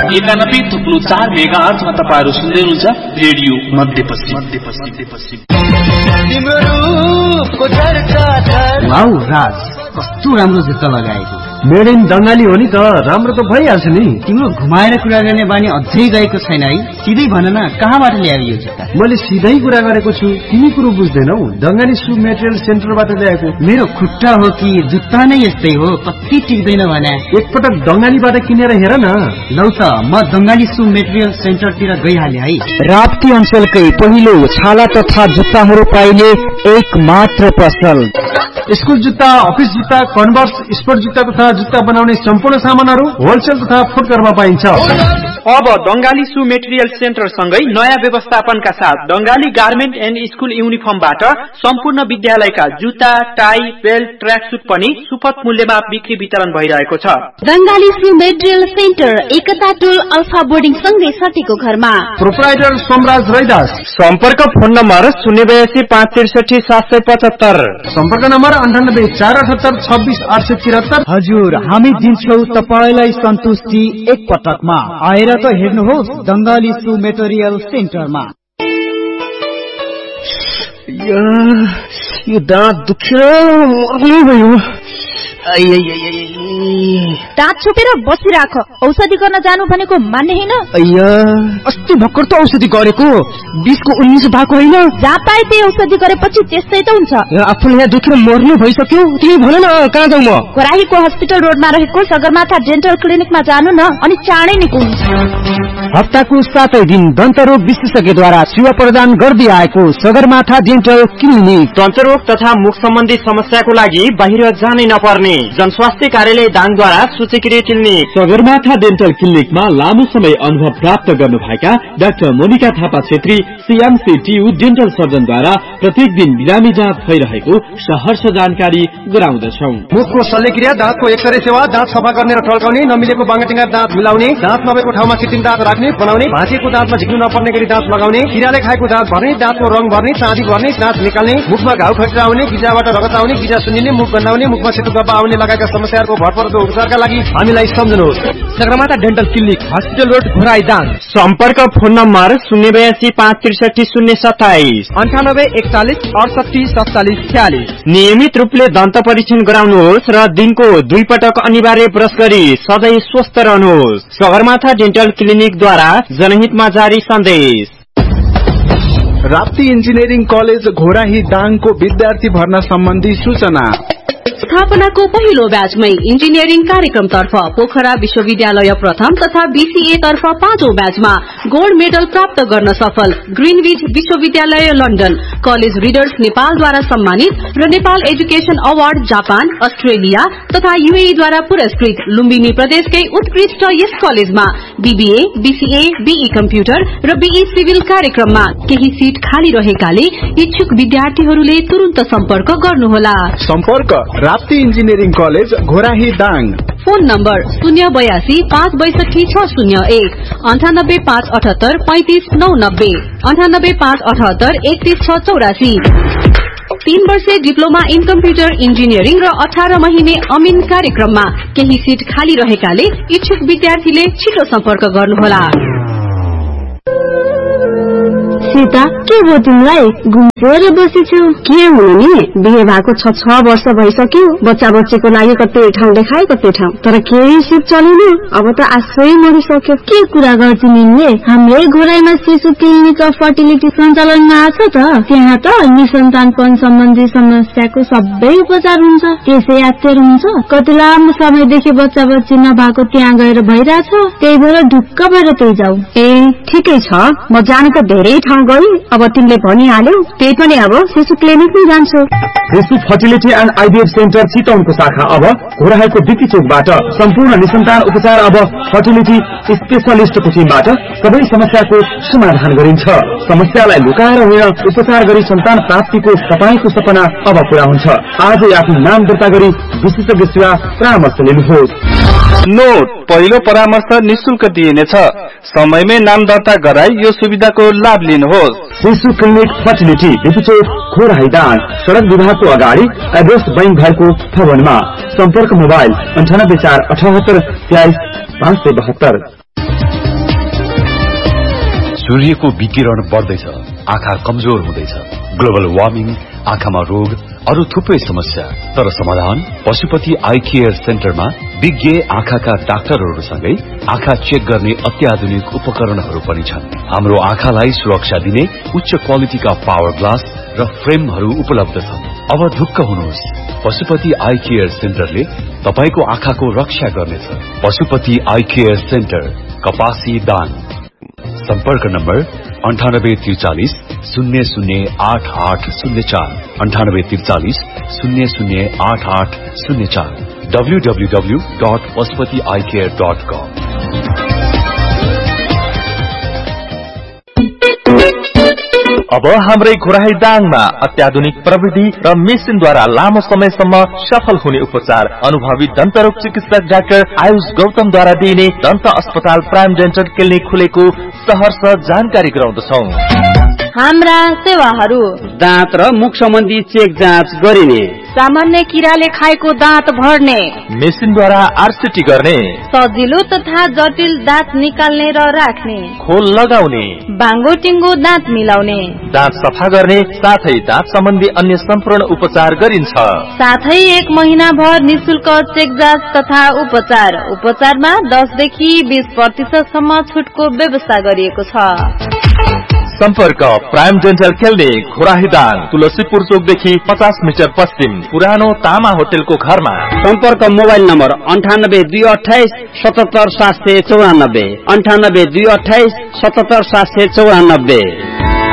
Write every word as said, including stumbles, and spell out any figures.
एकानब्बे थुप्रो चार मेगा आर्थमा तपाईँहरू सुन्दै हुनुहुन्छ रेडियो मध्यपश्चिम मध्यपश्चिम। वाउ राज, कस्तो राम्रो जुत्ता लगाएको। मेड इन बंगाली हो नि त, राम्रो त भइहाल्छ नि। तिम्रो घुमाएर कुरा गर्ने बानी अझै गएको छैन है? सिधै भन न, कहाँबाट ल्यायो यो जुत्ता? मैले सिधै कुरा गरेको छु, तिमी कुरो बुझ्दैनौ। बंगाली सु मेटेरियल सेन्टरबाट ल्याएको। मेरो खुट्टा हो कि जुत्ता नै यस्तै हो, कति टिक्दैन भने। एकपटक बंगालीबाट किनेर हेर न। लौ त म बंगाली सु मेटेरियल सेन्टरतिर गइहाले है। राप्ती अञ्चलकै पहिलो छाला तथा जुत्ताहरू पाइने एक मात्र पसल। स्कुल जुत्ता, अफिस जुत्ता, कन्भर्स, स्पोर्ट जुत्ता तथा जुत्ता बनाउने सम्पूर्ण सामानहरू होलसेल तथा फुटकरमा पाइन्छ। अब बंगाली सु मेटेरियल सेन्टर सँगै नयाँ व्यवस्थापनका साथ बंगाली गार्मेन्ट एन्ड स्कुल युनिफर्मबाट सम्पूर्ण विद्यालयका जुत्ता, टाई, बेल्ट, ट्र्याकसुट पनि सुपथ मूल्यमा बिक्री वितरण भइरहेको छ। बंगाली सु मेटेरियल सेन्टर एकता टोल अल्फा बोर्डिङ सँगै सटीको घरमा। प्रोप्राइटर सोमराज रैदास। सम्पर्क फोन नम्बर शून्य बयासी पाँच त्रिसठी सात सय पचहत्तर। सम्पर्क नम्बर अन्ठानब्बे चार अठहत्तर छब्बिस आठ सय तिहत्तर। हजुर, हामी दिन्छौ तपाईलाई सन्तुष्टि एक पटकमा। आएर त हेर्नुहोस् बंगाली सु मेटेरियल सेन्टरमा। यो दाँत दुख्यो भयो। दाँत छोपेर बसिराख, औषधि गर्न जानु भनेको मान्ने होइन। अस्ति भर्खर त औषधि गरेको, बिसको उन्नाइस भएको होइन। जहाँ पाए त्यही औषधि गरेपछि त्यस्तै त हुन्छ। आफूले यहाँ दुखेर मर्नु भइसक्यो, तिमी भन न कहाँ जाउँ म? कोराहीको हस्पिटल रोडमा रहेको सगरमाथा डेन्टल क्लिनिकमा जानु न, अनि चाँडै निकुल्नु। हप्ताको सातै दिन दन्तरोग विशेषज्ञद्वारा सेवा प्रदान गर्दै आएको सगरमाथा डेन्टल क्लिनिक। दन्तरोग तथा मुख सम्बन्धी समस्याको लागि बाहिर जानै नपर्ने जनस्वास्थ्य कार्यालय दाङद्वारा सूचीकृत क्लिनिक। सगरमाथा डेन्टल क्लिनिकमा लामो समय अनुभव प्राप्त गर्नुभएका doctor Monika Thapa Chhetri CMC Tiu dental सर्जनद्वारा प्रत्येक दिन बिरामी जाँच भइरहेको सहर्ष जानकारी गराउँदछौं। मुखको शल्यक्रिया, दाँतको एक्सरे सेवा, दाँत सफा गर्ने र टल्काउने, नमिलेको बाङ्गाटिङ्गा दाँत मिलाउने, दाँत नभएको ठाउँमा कृत्रिम दाँत राख्ने बनाउने, भाँचिएको दाँतमा झिक्नु नपर्ने गरी दाँत लगाउने, किराले खाएको दाँत भर्ने, दाँतको रङ भर्ने, चाँदी भर्ने, दाँत निकाल्ने, मुखमा घाउ खटिरा आउने, गिजाबाट रगत आउने, गिजा सुन्निने, मुख गन्नाउने, मुखमा सेतो गब्बा आउने लगायतका समस्याहरूको भरपर्दो उपचारका लागि हामीलाई सम्झनुहोस्। Sagarmatha dental clinic, hospital road, Ghorahi Dang. सम्पर्क फोन नम्बर शून्य बयासी पाँच त्रिसठी शून्य सत्ताइस अन्ठानब्बे एकचालिस अडसठी सत्तालिस छ्यालिस। नियमित रूपले दन्त परीक्षण गराउनुहोस् र दिनको दुई पटक अनिवार्य ब्रश गरी सधैँ स्वस्थ रहनुहोस्। सगरमाथा डेन्टल क्लिनिकद्वारा जनहितमा जारी सन्देश। राप्ती इन्जिनियरिङ कलेज घोराही दाङको विद्यार्थी भर्ना सम्बन्धी सूचना। स्थापनाको पहिलो ब्याचमै इन्जिनियरिङ कार्यक्रम तर्फ पोखरा विश्वविद्यालय प्रथम तथा बीसीए तर्फ पाँचौं ब्याचमा गोल्ड मेडल प्राप्त गर्न सफल ग्रीनविच विश्वविद्यालय लन्डन, कलेज रिडर्स नेपालद्वारा सम्मानित र Nepal education award Japan, Australia तथा यूएई द्वारा पुरस्कृत लुम्बिनी प्रदेशकै उत्कृष्ट यस कलेजमा बीबीए, बीसीए, बीई कम्प्युटर र बीई सिभिल कार्यक्रममा केही सीट खाली रहेकाले इच्छुक विद्यार्थीहरूले तुरन्त सम्पर्क गर्नुहोला। सम्पर्क Rapti engineering college Ghorahi Dang. Phone number शून्य बयासी पाँच बैसठी छ शून्य एक अन्ठानब्बे पाँच अठहत्तर पैंतिस नौ नब्बे अन्ठानब्बे पाँच अठहत्तर एकतीस छ चौरासी। तीन वर्षे डिप्लोमा इन कम्प्युटर इन्जिनियरिङ र अठार महिने अमिन कार्यक्रममा केही सीट खाली रहेकाले इच्छुक विद्यार्थीले छिटो सम्पर्क गर्नुहोला। सीता, के भयो तिमीलाई? घुम्सेर बसेछु। के हुनु नि, बिहे भएको छ छ वर्ष भइसक्यो, बच्चा बच्चीको लागि कतै ठाउँ देखाए कतै ठाउँ, तर केही सिप चलेन। अब त आशै मरिसक्यो। के कुरा गर्छु निले? हाम्रै घोराईमा शिशु क्लिनिक अफ फर्टिलिटी सञ्चालनमा आछ त। त्यहाँ त निसन्तानपन सम्बन्धी समस्याको सबै उपचार हुन्छ। त्यसै यात्तर हुन्छ। कति लामो समयदेखि बच्चा बच्ची नभएको त्यहाँ गएर भइरहेछ, त्यही भएर ढुक्क भएर त्यही जाऊ। ए ठिकै छ, म जानु त धेरै ठाउँ गई, अब तिमीले भनिहाल्यौ, त्यही पनि अब शिशु क्लिनिकमै जान्छु। शिशु फर्टिलिटी एन्ड आइभीएफ सेन्टर चितवनको शाखा अब घोराईको डिपी चोकबाट सम्पूर्ण निसन्तान उपचार अब फर्टिलिटी स्पेशलिस्टको टिमबाट सबै समस्याको समाधान गरिन्छ। समस्यालाई लुकाएर होइन, उपचार गरी सन्तान प्राप्तिको तपाईको सपना अब पूरा हुन्छ। आजै आफ्नो नाम दर्ता गरी विशेषज्ञ सेवा परामर्श लिनुहोस्। नोट, पहिलो परामर्श निशुल्क दिइनेछ। समयमै नाम दर्ता गराई यो सुविधाको लाभ लिनुहोस्। शिशु क्लिनिक फर्टिलिटी डिपी चोक घोराही दाङ, सड़क विभागको अगाडि एड्रेस बैंक भएको भवनमा। सम्पर्क मोबाइल अन्ठानब्बे चार अठहत्तर तेइस पाँच सय बहत्तर। सूर्यको विकिरण बढ्दैछ, आँखा कमजोर हुँदैछ, ग्लोबल वार्मिङ, आँखामा रोग, अरू थुप्रै समस्या। तर समाधान पशुपति आई केयर सेन्टरमा विज्ञ आँखाका डाक्टरहरूसँगै आँखा चेक गर्ने अत्याधुनिक उपकरणहरू पनि छन्। हाम्रो आँखालाई सुरक्षा दिने उच्च क्वालिटीका पावर ग्लास र फ्रेमहरू उपलब्ध छन्। अब ढुक्क हुनुहोस्, पशुपति आई केयर सेन्टरले तपाईको आँखाको रक्षा गर्नेछ। पशुपति आई केयर सेन्टर, कपासी दाङ। सम्पर्क नम्बर अन्ठानब्बे त्रिचालिस शून्य शून्य आठ आठ शून्य चार अन्ठानब्बे त्रिचालिस शून्य शून्य आठ आठ शून्य चार W W W dot Pashupati I care dot कम। अब हाम्रै घोराही दाङमा अत्याधुनिक प्रविधि र मेसिनद्वारा लामो समयसम्म सफल हुने उपचार अनुभवी दन्तरोग चिकित्सक डाक्टर आयुष गौतमद्वारा दिइने दन्त अस्पताल प्राइम डेन्टल क्लिनिक खुलेको सहर्ष जानकारी गराउँदछौ। हाम्रा सेवाहरू दाँत र मुख सम्बन्धी चेक जाँच गरिने, सामान्य किराले खाएको दाँत भर्ने, मेसिनद्वारा आरसीटी गर्ने, सजिलो तथा जटिल दाँत निकाल्ने र राख्ने, खोल लगाउने, बाङ्गो टिङ्गो दाँत मिलाउने, दाँत सफा गर्ने साथै दाँत सम्बन्धी अन्य सम्पूर्ण उपचार गरिन्छ। साथै एक महिना भर निशुल्क चेक जाँच तथा उपचार। उपचारमा दस देखि बीस प्रतिशत सम्म छुटको व्यवस्था गरिएको छ। सम्पर्क prime dental clinic Ghorahi Dang, Tulsipur चोकदेखि पचास मिटर पश्चिम, पुरानो तामा होटेलको घरमा। सम्पर्क मोबाइल नम्बर अन्ठानब्बे दुई अठाइस सतहत्तर सात सय चौरानब्बे अन्ठानब्बे दुई अठाइस सतहत्तर सात सय चौरानब्बे।